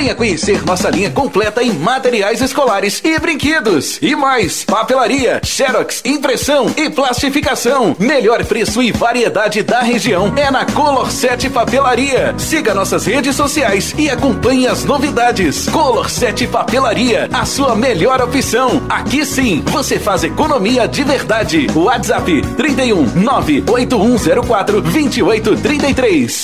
Venha conhecer nossa linha completa em materiais escolares e brinquedos. E mais, papelaria, xerox, impressão e plastificação. Melhor preço e variedade da região é na Color 7 Papelaria. Siga nossas redes sociais e acompanhe as novidades. Color 7 Papelaria, a sua melhor opção. Aqui sim, você faz economia de verdade. WhatsApp 31 98104 2833.